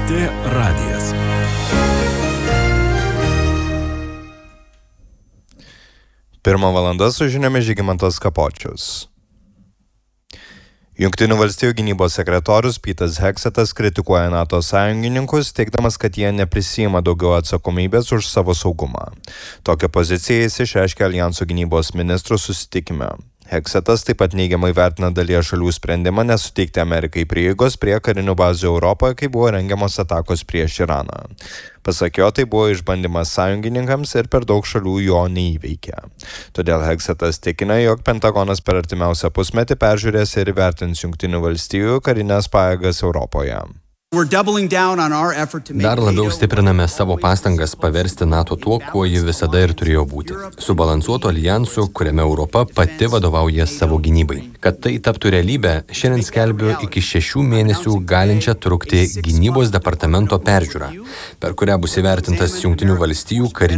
LRT radijas. Pirmą valandą su žiniomis Žygimantas Kapočius. Jungtinių valstijų gynybos sekretorius Petas Hegsethas kritikuoja NATO sąjungininkus, teigdamas, kad jie neprisiima daugiau atsakomybės už savo saugumą. Tokią poziciją jis išreiškė Aljanso gynybos ministrų susitikime. Hegsethas taip pat neigiamai vertina dalies šalių sprendimą nesuteikti Amerikai prieigos prie karinių bazių Europoje, kai buvo rengiamos atakos prieš Iraną. Pasak jo, tai buvo išbandymas sąjungininkams ir per daug šalių jo neįveikė. Todėl Hegsethas tikina, jog Pentagonas per artimiausią pusmetį peržiūrės ir įvertins Jungtinių valstijų karinės pajėgas Europoje. Dar labiau stipriname savo pastangas paversti NATO tuo, kuo ji visada ir turėjo būti. Subalansuotu aljansu, kuriame Europa pati vadovauja savo gynybai. Kad tai taptų realybę, šiandien skelbiu iki 6 mėnesių galinčią trukti gynybos departamento peržiūrą, per kurią bus įvertintas Jungtinių valstijų karinis